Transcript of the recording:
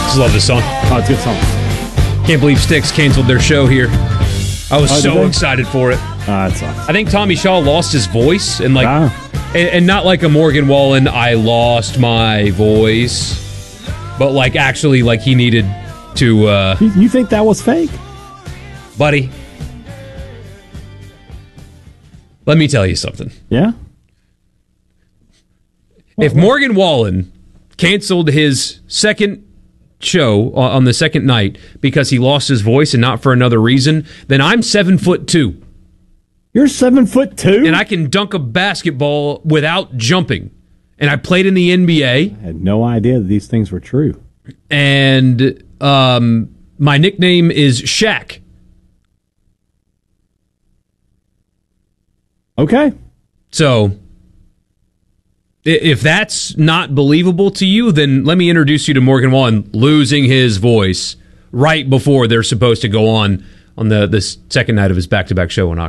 Just love this song. Oh, it's a good song. Can't believe Styx canceled their show here. I was so excited for it. It sucks. I think Tommy Shaw lost his voice and and not like a Morgan Wallen, I lost my voice, but like actually like he needed to. You think that was fake? Buddy, let me tell you something. Yeah? If Morgan Wallen canceled his second show on the second night because he lost his voice and not for another reason, then I'm 7'2". You're 7'2", and I can dunk a basketball without jumping. And I played in the NBA. I had no idea that these things were true. And my nickname is Shaq. Okay. So, if that's not believable to you, then let me introduce you to Morgan Wallen losing his voice right before they're supposed to go on the second night of his back-to-back show on